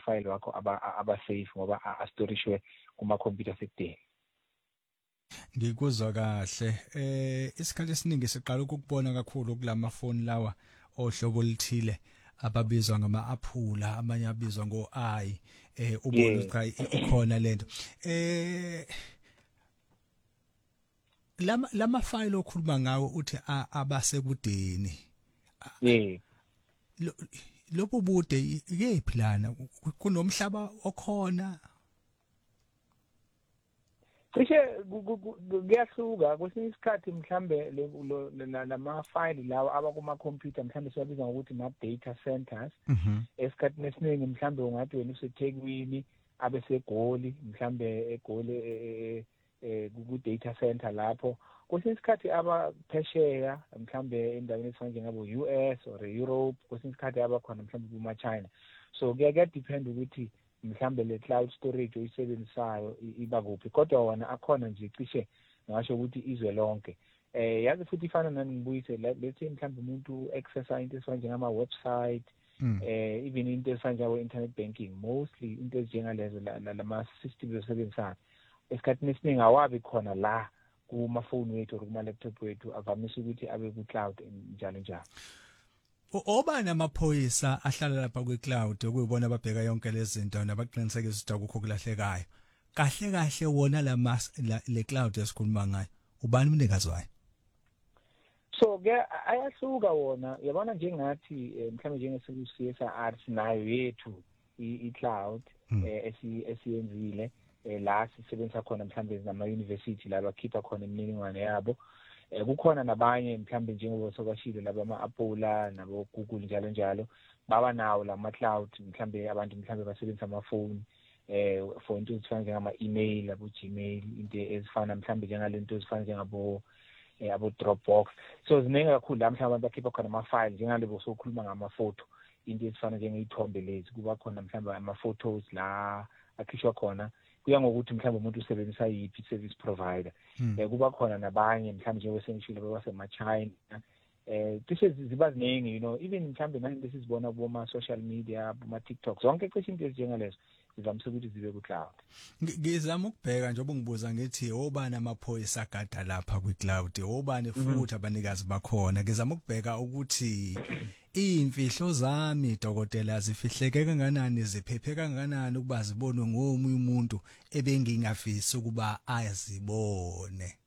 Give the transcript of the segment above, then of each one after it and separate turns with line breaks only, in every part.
ama-file wakho aba-safe ngoba astorishwe kuma-computer sekudeni.
Ngikuzwa kahle. Isikhathi esiningi siqala ukubona kakhulu kulamafoni lawa ohlobo lithile ababizwa ngama-aphula, abanye abizwa ngo-i. Ubona ukuthi ikhona lento. Lama file okhuluma ngawo uthi abasekudeni. Lobo bude yephi lana? Kunomhlaba okhona?
Cishe kuyahluka kwesinye isikhathi mhlambe lama-file lawo abakuma-computer mhlambe siwabiza ngokuthi ma-data centers. Esikhathini esiningi mhlambe ungathi wena useThekwini abeseGoli mhlambe eGoli ku-data center lapho. Kwesinye isikhathi abaphesheya mhlambe endaweni ezifana njengabo-US or Europe, kwesinye isikhathi abakhona mhlambe kuma-China. So kuyadepend ukuthi mhlambe le cloud storage oyisebenzisayo iba kuphi, kodwa wona akhona nje cishe ngasho ukuthi izwe lonke. Yazi futhi ifana nani ngibuyise let's say mhlambe umuntu accessa into ezifana njengama-website, even into ezifana njengabo-internet banking, mostly into ezinjengalezo lama-systems osebenzisayo esikhathini esiningi awabi khona la kumafoni wethu or kuma-laptop wethu, avamise ukuthi abe ku-cloud njalo njalo.
Obani amaphoyisa ahlala lapha kwi-cloud okuyibona ababheka yonke lezi zinto nabaqinisekisa ukuthi akukho kulahlekayo? Kahle wona le cloud esikhuluma ngayo, ubani umnikazi wayo?
So ayahluka wona, yabona njengathi mhlawumbe njenge-CSIR sinayo yethu i-cloud esiyenzile la sisebenzisa khona mhlawumbe nama-university la bakhipha khona imininingwane yabo. Kukhona nabanye mhlambe njengoba sokwashilo laba ama-Apple nabo Google njalo njalo baba nawo lama cloud, mhlambe abantu mhlambe basebenzisa amafoni for into ezifana njengama-email, abo-Gmail, into ezifana mhlambe njengalento ezifana njengabo Dropbox. So ziningi kakhulu la mhlambe abantu bakhipha khona ama-file njengalebo sokhuluma ngama-photo, into ezifana njengey'thombe lezi, kuba khona mhlambe ama-photos la akhishwa khona. Kuya ngokuthi mhlawumbe umuntu usebenzisa yiphi service provider. Kuba khona nabanye mhlawumbe njengosenishile babasema-China. Cishe ziba ziningi, even mhlawumbe nanto esizibona kuma-social media, kuma-TikTok, zonke cishe into ezinjengalezo zivamise ukuthi zibe ku-cloud.
Ngizama ukubheka njengoba ngibuza ngithi obani amaphoyisa agada lapha kwi-cloud, obani futhi abanikazi bakhona. Ngizama ukubheka ukuthi iy'mfihlo zami dokotela zifihleke kanganani, ziphephe kanganani ukuba zibonwe ngomunye umuntu ebengingafisi ukuba azibone.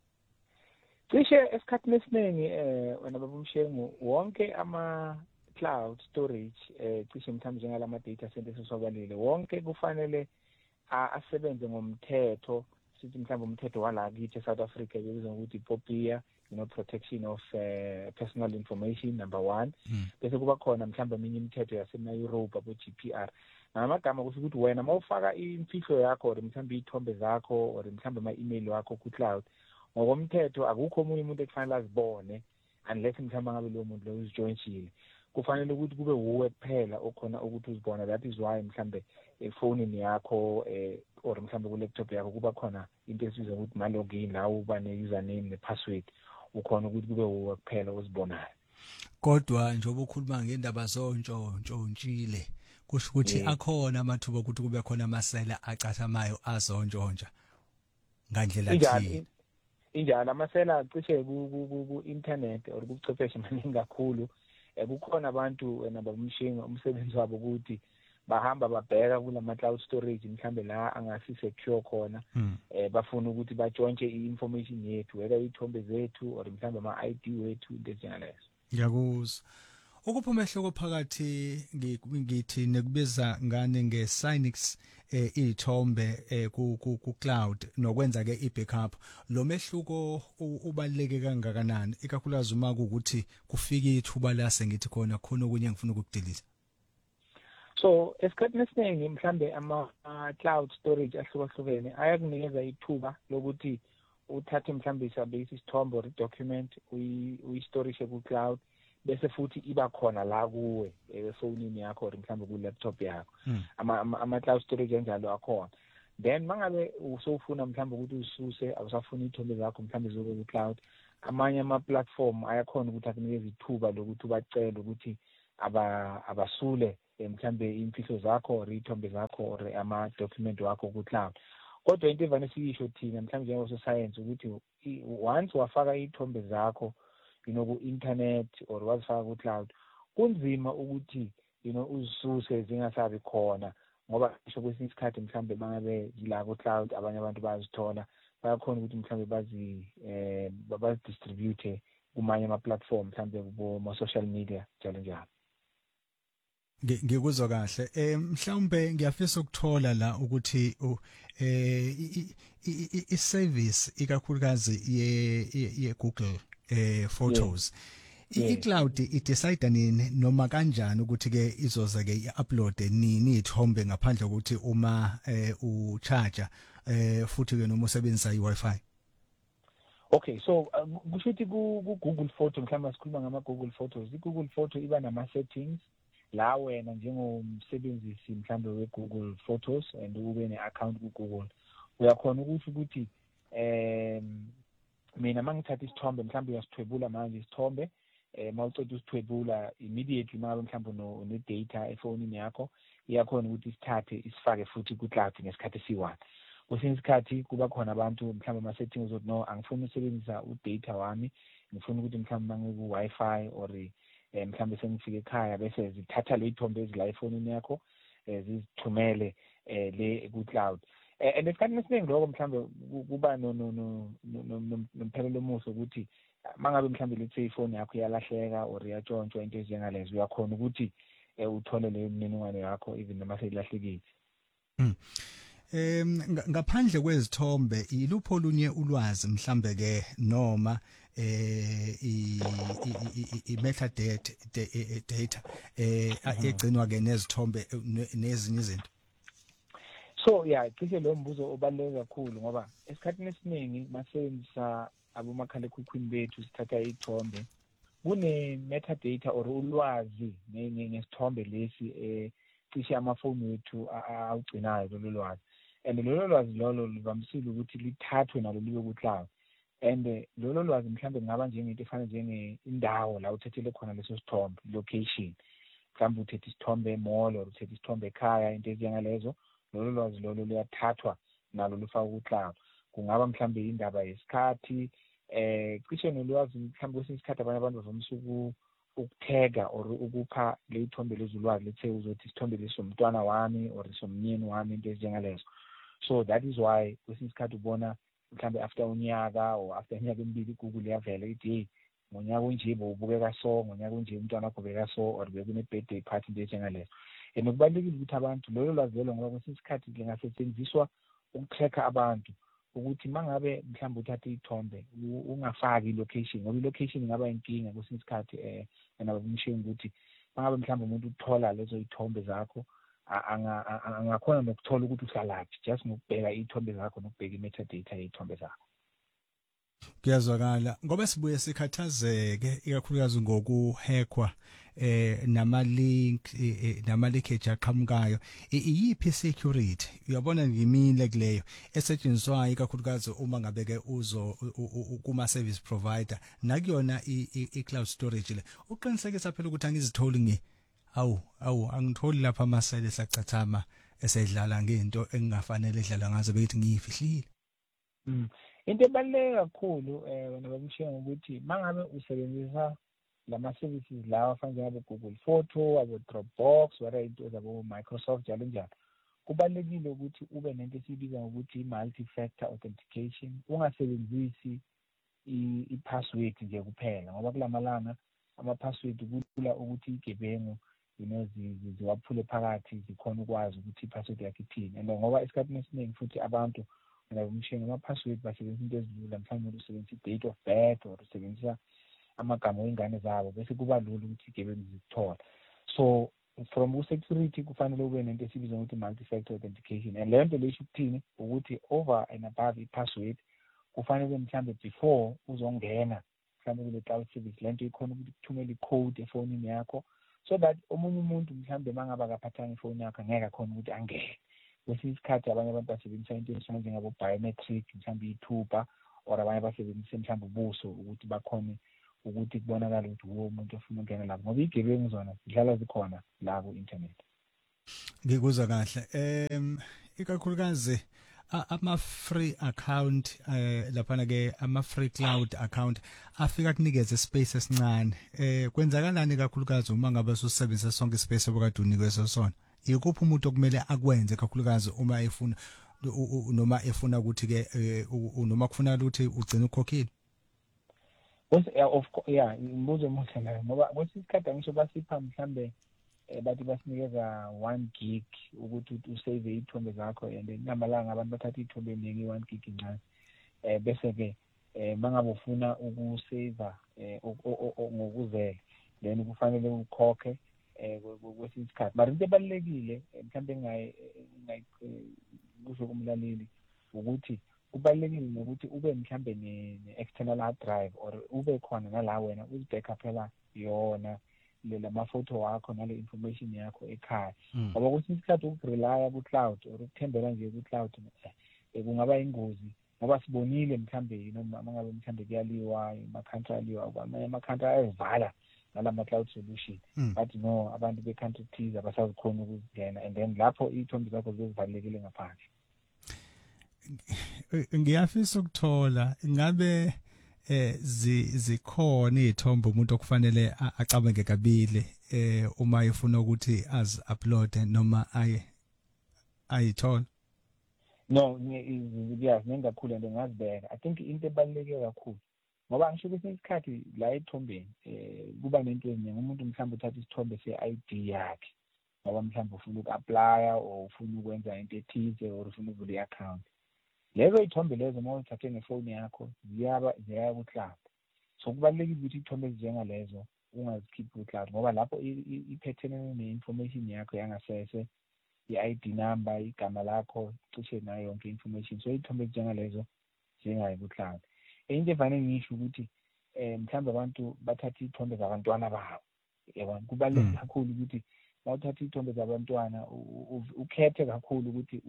Cishe esikhathini esiningi wena baba Mshengu, wonke ama-cloud storage cishe mhlawumbe njengalama-data centers esiwabalile, wonke kufanele asebenze ngomthetho, sithi mhlawumbe umthetho wala kithi eSouth Africa ebizwa ngokuthi POPIA, protection of personal information, number 1. Bese kuba khona mhlawumbe eminye imithetho yasema-Europe, abo-GDPR. Ngamagama kusho ukuthi wena mawufaka imfihlo yakho or mhlawumbe iy'thombe zakho or mhlawumbe ama-email wakho ku-cloud, ngokomthetho akukho omunye umuntu ekufanele azibone unless mhlawumbe ngabe lowo muntu lowo uzijoyintshile. Kufanele ukuthi kube wuwe kuphela okhona ukuthi uzibona. That is why mhlawumbe efonini yakho or mhlawumbe ku-laptop yakho kuba khona into esizwa ukuthi ma-login la uba ne-username ne-password, ukhona ukuthi kube wuwe kuphela ozibonayo.
Kodwa njengoba ukhuluma ngendaba zontshontshile, kusho ukuthi akhona amathuba ukuthi kube khona amasela acathamayo azontshontsha ngandlela thini?
Injalo amasela cishe ku-internet or kubuchwepheshe maningi kakhulu. Kukhona abantu nabamshinga umsebenzi wabo ukuthi bahamba babheka kulama-cloud storage mhlambe la angasi-secure khona, bafuna ukuthi batshontshe i-information yethu, whether iy'thombe zethu or mhlambe ama-ID wethu, into ezinjengalezo.
Ngiyakuzwa. Ukuphuma ehloko phakathi ngithi nekubiza ngane nge-Synix iy'thombe ku-cloud nokwenza ke i-backup, lo mehluko ubaluleke kangakanani, ikakhulukazi uma kuwukuthi kufika ithuba lase ngithi khona okunye engifuna ukukudiliza?
So esikhathini esiningi mhlambe ama-cloud storage ahlukahlukene ayakunikeza ithuba lokuthi uthathe mhlambe isithombe or i-document uyistorishe ku-cloud, bese futhi iba khona la kuwe efonini yakho or mhlambe ku-laptop yakho. Ama-cloud storage enjalo akhona. Then mangabe usufuna mhlambe ukuthi ususe, awusafuna iy'thombe zakho mhlambe zobe ku-cloud, amanye ama-platform ayakhona ukuthi akunikeze ithuba lokuthi ubacele ukuthi abasule mhlambe imfihlo zakho or ithombe zakho or ama document wakho ku cloud. Kodwa into evane siyisho thina mhlambe njengososayensi ukuthi once wafaka ithombe zakho ku internet or wazifaka ku cloud, kunzima ukuthi uzisuse zingasabi khona, ngoba ngisho kwesinye isikhathi mhlambe bangabe yila ku cloud abanye abantu bayazithola, bayakhona ukuthi mhlambe bazidistribute kumanye ama-platform mhlambe kubo social media njalo njalo.
Ngikuzwa kahle. Mhlawumbe ngiyafisa ukuthola la ukuthi i-service ikakhulukazi ye Google Photos i-cloud idecide nini noma kanjani ukuthi ke izoza ke i-upload nini ithombe ngaphandle ukuthi uma u-charger futhi ke noma usebenzisa i-Wi-Fi?
Okay, so kusho ukuthi ku Google Photo mhlawumbe sikhuluma ngama Google Photos, i-Google Photo iba nama settings la wena njengomsebenzisi mhlambe we-Google Photos and ube ne-account ku-Google uyakhona ukuthi mina mangithatha isithombe mhlambe uyasithwebula manje isithombe mawuceda usithwebula immediately mabe mhlambe ne-data efonini yakho iyakhona ukuthi isithathe isifake futhi ku-cloud ngesikhathi esiyi-1. Kwesinye isikhathi kuba khona abantu mhlambe ama-settings uzothi no angifuni usebenzisa u-data wami, ngifuna ukuthi mhlambe mangiku-Wi-Fi or mhlambe sengifike ekhaya bese zithatha le ithombe ezila efonini yakho zizithumele le ku-cloud. And esikhathini esiningi lokho mhlambe kuba nomthelelo omuhle ukuthi mangabe mhlambe let's say ifoni yakho iyalahleka or iyatshontshwa into ezinjengalezo, uyakhona ukuthi uthole leyo mininingwane yakho even noma seyilahlekile.
Ngaphandle kwezithombe ilupho olunye ulwazi mhlambe ke noma i-metadata data egcinwa ke nezithombe nezinye izinto?
So yeah, cishe lo mbuzo obaluleke kakhulu ngoba esikhathini esiningi masebenzisa abomakhalekhukhwini bethu sithatha ithombe, kune metadata or ulwazi ngesithombe lesi cishe amafoni wethu awugcinayo lolo lwazi, and lolo lwazi lolo livamisile ukuthi lithathwe nalo libe ku-cloud. And lolo lwazi mhlambe ngaba njengento efana njengeindawo la uthathele khona leso sithombe, location, mhlambe uthethe isithombe mall or uthethe isithombe ekhaya, into ezinjengalezo, lolo lwazi lolo luyathathwa nalo lufakwa ku-cloud. Kungaba mhlambe indaba yesikhathi, cishe nolwazi mhlambe kwesinye isikhathi abanye abantu bavamisa ukuthega or ukupha le ithombe lezulwazi, let's say uzothi isithombe lesomntwana wami or somnyeni wami, into ezinjengalezo. So that is why kwesinye isikhathi ubona mhlambe after unyaka or after iminyaka emibili iGoogle yavela ithi hey, ngonyaka onje bowubukeka so, ngonyaka onje umntwana wakho beka so, or bekune-birthday party, into ezinjengalezo. And kubalulekile ukuthi abantu lolo lwazi lelo ngoba kwesinye isikhathi lingasetshenziswa ukutracker abantu ukuthi mangabe mhlambe uthatha ithombe ungafaki i-location, ngoba i-location ingaba inkinga kwesinye isikhathi nabamshenga ukuthi mangabe mhlambe umuntu uthola lezo ithombe zakho angakhona nokuthola ukuthi uhlalaphi just ngokubheka ithombe zakho nokubheka i-metadata yey'thombe zakho.
Kuyazwakala ngoba sibuye sikhathazeke ikakhulukazi ngokuhackwa nama-leakage aqhamukayo. Iyiphi security uyabona ngimile kuleyo esetshenziswayo ikakhulukazi uma ngabe ke kuma-service provider nakuyona i-cloud storage le, uqinisekisa phela ukuthi angizitholi angitholi lapha amasele sacathama esedlala ngento engingafanele edlala ngazo bekithi ngiyifihlile.
Into ebaluleke kakhulu wena babushenga ukuthi mangabe usebenzisa lama-services lawa afana njengabo-Google Photo, abo-Dropbox, whether into zabo-Microsoft njalo njalo, kubalulekile ukuthi ube nento esiyibiza ngokuthi i-multi-factor authentication, ungasebenzisi i-password nje kuphela ngoba kulamalanga ama-password kulula ukuthi igebengu ziwaphule phakathi zikhona ukwazi ukuthi i-password yakhe ithini. And ngoba esikhathini esiningi futhi abantu ngabumshenga ama-password basebenzisa into ezilula, mhlawumbe usebenzisa i-date of birth or usebenzisa amagama wengane zabo bese kuba lula ukuthi igebengu zikuthola. So from ku-security kufanele ube nento esibiza ngokuthi multi-factor authentication, and leyo nto lesho ukuthini ukuthi over and above i-password kufanele mhlambe before uzongena mhlambe kule cloud service lento ikhona ukuthi kuthumele i-code efonini yakho so that omunye umuntu mhlambe mangaba akaphathanga ifoni yakho angeke akhona ukuthi angene. Kwesinye isikhathi abanye abantu basebenzisa into ezifana njengabo-biometric mhlambe iy'thupha or abanye basebenzise mhlambe ubuso ukuthi bakhone ukuthi kubonakala ukuthi uwo umuntu ofuna ukungena lapho ngoba iy'gebengu zona zidlala zikhona la ku-internet.
Ngikuzwa kahle. Ikakhulukazi ama-free account laphana ke ama-free cloud account afika kunikeze space esincane. Kwenzakalani kakhulukazi uma ngabe usebenzisa sonke ispace obukade unikwe sona? Yikuphi umuntu okumele akwenze kakhulukazi uma efuna noma efuna ukuthi ke noma kufunakala ukuthi ugcine ukhokhile?
Of course, yeah, imbuzo omuhle leyo ngoba kwesinye isikhathi angisho basipha mhlambe bathi basinikeza 1 gig ukuthi usave iy'thombe zakho and namalanga abantu bathatha iy'thombe eningi 1 gig incane bese-ke mangabe ufuna ukuseva ngokuzele then kufanele ukhokhe kwesinye isikhathi mara into ebalulekile mhlawumbe kusho kumlaleli ukuthi kubalulekile nokuthi ube mhlambe ne-external hard drive or ube khona nala wena uzibackuphela yona lamafoto wakho nale information yakho ekhaya ngoba kwesinye isikhathi ukurelya ku-cloud or ukuthembela nje ku-cloud kungaba ingozi ngoba sibonile mhlambe noma mangabe mhlambe kuyaliwa ama-country aliwa amanye ama-country ayazivala nalama-cloud solution bathi no abantu be-country thize abasazikhona ukuzingena and then lapho iy'thombe zakho zizivalelekile ngaphandle.
Ngiyafisa ukuthola ngabe zikhona izithombe umuntu okufanele acabange kabili uma efuna ukuthi upload noma ayithola.
No, ziningi kakhulu and ngazibeka. I think into ebaluleke kakhulu ngoba ngisho kwesinye isikhathi la ethombeni kuba nento eziningi umuntu mhlawumbe uthatha isithombe se-ID yakhe ngoba mhlawumbe ufuna uku-aplya or ufuna ukwenza into ethize or ufuna ukuvula i-account. Lezo iy'thombe lezo uma uzithathe ngefoni yakho ziyaya ku-cloud. So kubalulekile ukuthi iy'thombe ezinjengalezo ungazikhiphi ku-cloud ngoba lapho iphethelene ne-information yakho yangasese, i-ID number, igama lakho, cishe nayo yonke information. So iy'thombe ezinjengalezo zingayi ku-cloud. Into evane ngisho ukuthi mhlawumbe abantu bathatha iy'thombe zabantwana babo. Yabona kubalulekile kakhulu ukuthi uma uthatha iy'thombe zabantwana ukhethe kakhulu ukuthi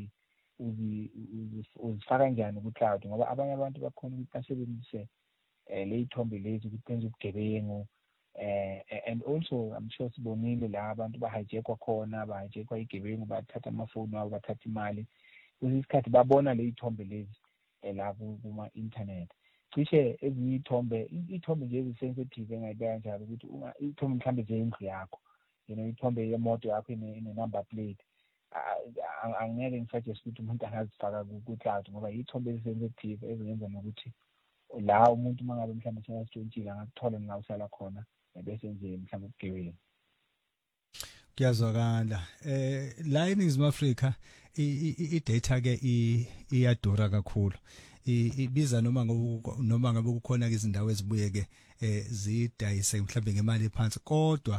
uzifaka kanjani ku-cloud ngoba abanye abantu bakhona ukuthi basebenzise ley'thombe lezi ukuthi benze ubugebengu and also I'm sure sibonile la abantu bahijackwa khona bahijackwa igebengu bathatha amafoni wabo bathatha imali kwesinye isikhathi babona ley'thombe lezi la kuma-internet. Cishe ezinye iy'thombe nje ezisensitive engayibeka kanjalo ukuthi iy'thombe mhlawumbe zeyindlu yakho iy'thombe yemoto yakho ine-number plate angeke ngisuggest ukuthi umuntu angazifaka ku-cloud ngoba iy'thombe ezisensitive ezingenza nokuthi la umuntu uma ngabe mhlawumbe sengazitshontshile angakuthola nala uhlala khona bese nje mhlawumbe ubugebengu.
Kuyazwakala. La eNingizimu Afrika i-data ke iyadura kakhulu. Ibiza noma ngabe kukhona izindawo ezibuye ke zidayise mhlawumbe ngemali ephansi kodwa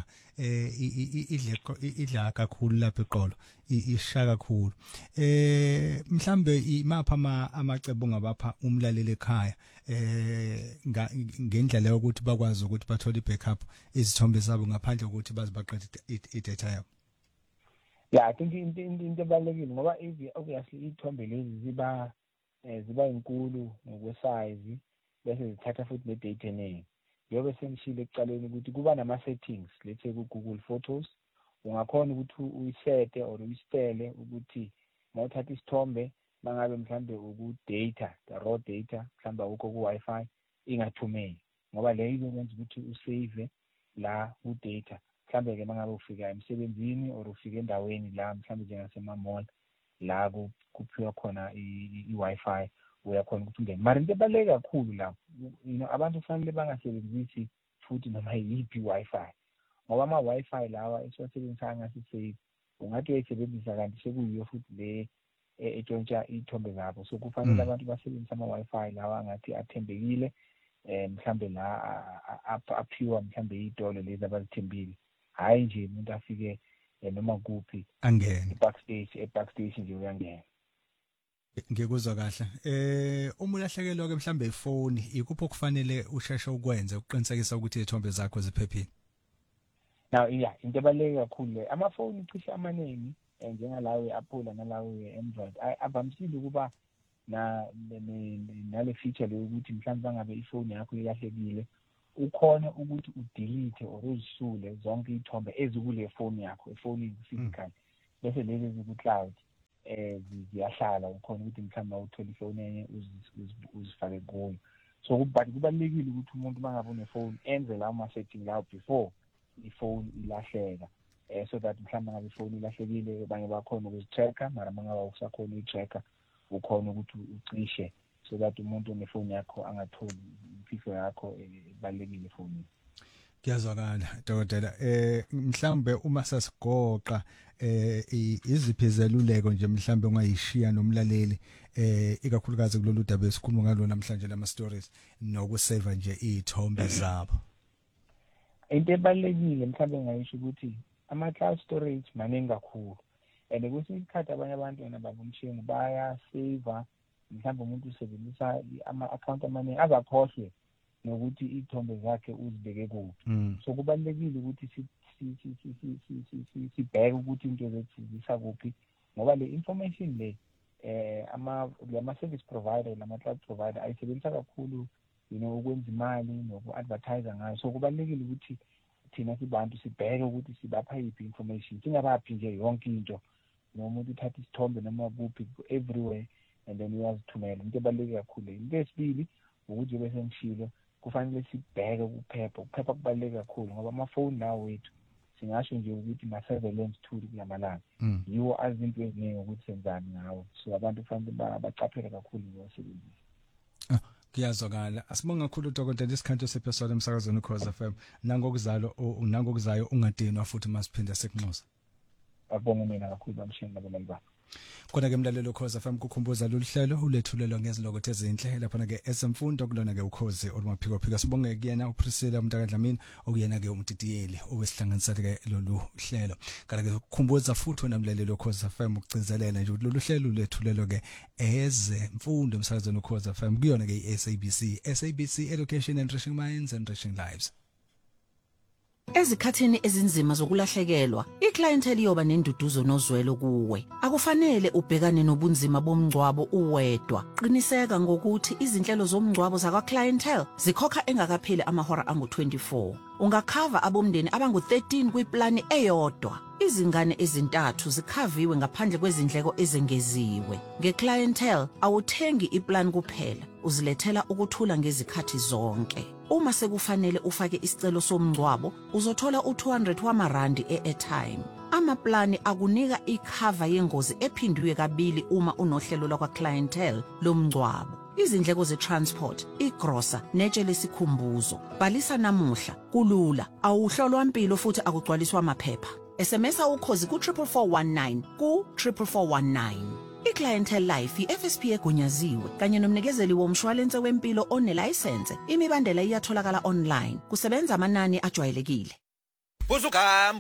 idla kakhulu lapha eqolo isha kakhulu. Mhlawumbe imapha amacebo ongabapha umlaleli ekhaya ngendlela yokuthi bakwazi ukuthi bathole i-backup izithombe zabo ngaphandle kokuthi bazibaqede i-data yabo.
Yeah, I think into ebalulekile ngoba obviously iy'thombe lezi ziba inkulu ngokwesize bese zithatha futhi ne-data eningi. Njengoba sengishilo ekucaleni ukuthi kuba nama-settings let's say ku-Google Photos ungakhona ukuthi uyisete or uyistele ukuthi uma uthatha isithombe mangabe mhlawumbe uku-data, the raw data mhlawumbe awukho ku-Wi-Fi ingathumeki ngoba leyo izokwenza ukuthi usave la ku-data. Mhlawumbe-ke mangabe ufika emsebenzini or ufika endaweni la mhlawumbe njengasema-mall la kuphiwa khona i-Wi-Fi uyakhona ukuthi ungene. Mara into ebaluleke kakhulu lapho abantu kufanele bangasebenzisi futhi noma yiphi i-Wi-Fi ngoba ama-Wi-Fi lawa esiwasebenzisa angasi-safe ungathi uyayisebenzisa kanti sekuyiyo futhi le etshontsha iy'thombe zabo. So kufanele abantu basebenzise ama-Wi-Fi lawa angathi athembekile mhlawumbe la aphiwa mhlawumbe iy'tolo lezi abazithembile hhayi nje umuntu afike noma kuphi
angene
e-backstage nje uyangena.
Ngikuzwa kahle. Uma ulahlekelwa ke mhlambe ifoni ikuphi okufanele usheshe ukwenze ukuqinisekisa ukuthi izithombe zakho ziphephile?
Now into ebaluleke kakhulu amafoni cishe amaningi njengalawe Apple nalawe Android avamisile ukuba nale feature le ukuthi mhlawumbe ngabe ifoni yakho ilahlekile ukhona ukuthi udelete or uzisule zonke iy'thombe ezikule foni yakho efonini physical bese lezi ku cloud ziyahlala ukhona ukuthi mhlawumbe uthola ifoni enye uzifake kuyo. So kubalekile ukuthi umuntu mangabe unefoni enze lawo ma-setting lawo before ifoni ilahleka, so that mhlawumbe ngabe ifoni ilahlekile abanye bakhona ukuzi-tracker, mara mangabe usakhona uyi-tracker ukhona ukuthi ucishe, so that umuntu onefoni yakho angatholi imfihlo yakho ibalekile efonini.
Kuyazwakala dokotela. Mhlambe uma sasigoqa iziphi izeluleko nje mhlambe ungayishiya nomlaleli ikakhulukazi kulolu daba esikhuluma ngalo namhlanje lama stories nokuseva nje izithombe zabo.
Into ebalekile mhlambe ngayisho ukuthi ama cloud storage maningi kakhulu, and kwesinye isikhathi abanye abantu nababumshini baya save mhlambe umuntu usebenzisa ama-account amaningi azakhohle nokuthi izithombe zakhe uzibeke kuphi. So kubalekile ukuthi sibheke ukuthi into zethu zisakuphi, ngoba le information le ama-service provider nama-cloud provider ayisebenzisa kakhulu ukwenza imali noku-advertise ngayo. So kubalekile ukuthi thina sibantu sibheke ukuthi sibapha yiphi information, singabaphi nje yonke into, noma umuntu uthatha isithombe noma kuphi everywhere and then uyazithumela. Into ebaluleke kakhulu. Into esibili ukuthi bese ngishilo kufanele sibheke ukuphepha kubaluleke kakhulu, ngoba amafoni nawo wethu singasho nje ukuthi ma-surveillance tool kulamalanga, yiwo azi into eziningi ukuthi senzani ngawo. So abantu kufanele bacaphele kakhulu ngosebenzisa.
Kuyazwakala. Asibonga kakhulu dokotela isikhanto sephesona emsakazweni Ukhozi FM. Nangokuzayo ungadinwa futhi masiphinde sekunxusa.
Abonga mina kakhulu bamshini nabalali bakho.
Kodwa ke mlalelo Ukhozi FM kukhumbuza lolu hlelo ulethulelwa ngezilokothe ezinhle lapha ke esemfundo kulona ke Ukhozi olumaphiko phiko. Sibonge kuyena uPriscilla Mntakadlamini okuyena ke umtitiyeli owesihlanganisa ke lolu hlelo. Kanti ke ukukhumbuza futhi wena mlalelo Ukhozi FM ukugcizelela nje ukuthi lolu hlelo ulethulelwa ke ezemfundo emsakazweni Ukhozi FM kuyona ke SABC Education Enriching Minds and Enriching Lives.
Ezikhathini ezinzima zokulahlekelwa, iclientele iyoba nenduduzo nozwelo kuwe. Akufanele ubhekane nobunzima bomngcwabo uwedwa. Qiniseka ngokuthi izinhlelo zomngcwabo zakwa clientele zikhokha engakapheli amahora angu-24. Ungakhava abomndeni abangu-13 kwiplani eyodwa. Izingane ezintathu zikhaviwe ngaphandle kwezindleko ezengeziwe. Ngeclientele awuthengi iplan kuphela, uzilethela ukuthula ngezikhathi zonke. Uma sekufanele ufake isicelo somngcwabo, uzothola u200 wamarandi e-airtime. Amaplani akunika ikhava yengozi ephindwe kabili uma unohlelo lwakwa clientele lomngcwabo. Izindleko ze-transport, igrosa, netshe lesikhumbuzo. Bhalisa namuhla, kulula, awuhlolwa impilo futhi akugcwaliswa amaphepha. SMS Ukhozi ku44419 ku44419. iClientele Life iFSP egunyaziwe kanye nomnikezeli womshwalense wempilo onelicense. Imibandela iyatholakala online. Kusebenza amanani ajwayelekile.